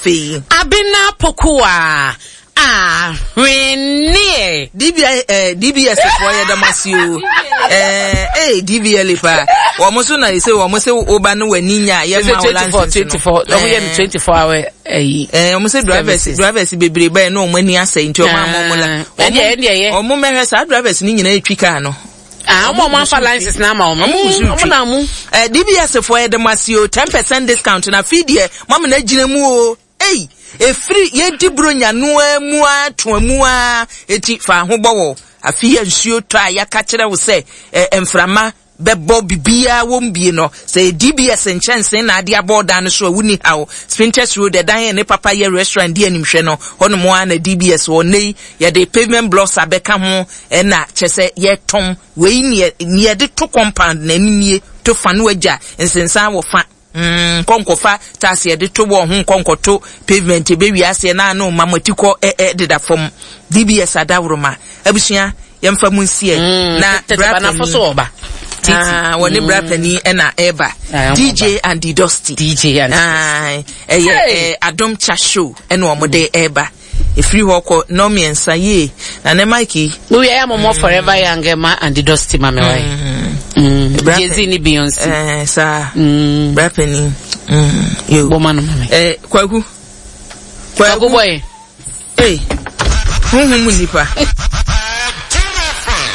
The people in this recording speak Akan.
afi Abina Pokua Rene DBS for ya damasio DBL pa wo so na say wo say oba no waninya ye ma license 24 24 hour wo say drivers bebre ba no mani asai nti o ma mo la o mo mehwe sa drivers ni nyina etwika no omo man for license na ma omo na mu DBS for ya damasio 10% discount na feed mama na gina mu o free ye dibronya no amu atoamu eti fa ho bowo afi ansuo to ayaka kire wo se emframa bebo bibia wombie no say DBS enchanse na ade aboda no so awuni hawo Spintex Road dan ne papa ye restaurant di animhwe no hono mo na DBS wo nei ye de pavement blocks abeka ho na chese ye tom we ni ye de to compound na nie to fa no agya ensensa wo fa konkofa tase de to wo ho konkoto pavement be wiase na no mamatiko deda fom DBS adawroma abusua yemfa munsie na bana foso oba woni brapani na eba DJ and the Dusty Adom Cha show ene omode eba free hoko no me ensa ye na ne Mikey we are more forever young ma and the Dusty mama why Jay-Z ni Beyonce sa brapani yo woman kwagu boy humu nipa